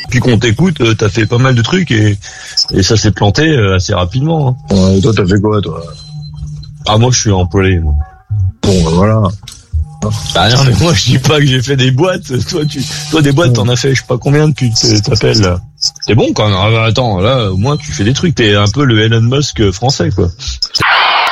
depuis qu'on t'écoute, t'as fait pas mal de trucs et ça s'est planté assez rapidement. Hein. Toi, t'as fait quoi, toi? Ah, moi, je suis employé, moi. Bon, ben voilà. Bah non, mais moi, je dis pas que j'ai fait des boîtes. Toi, des boîtes, t'en as fait, je sais pas combien depuis que t'appelles, là. T'es bon, quand même. Ah, bah, attends, là, au moins, tu fais des trucs. T'es un peu le Elon Musk français, quoi.